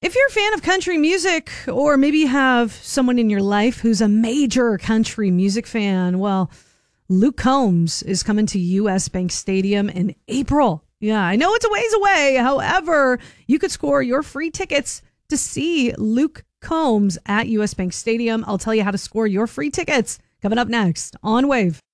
If you're a fan of country music, or maybe you have someone in your life who's a major country music fan, well, Luke Combs is coming to US Bank Stadium in April. Yeah, I know it's a ways away. However, you could score your free tickets to see Luke Combs at US Bank Stadium. I'll tell you how to score your free tickets coming up next on Wave.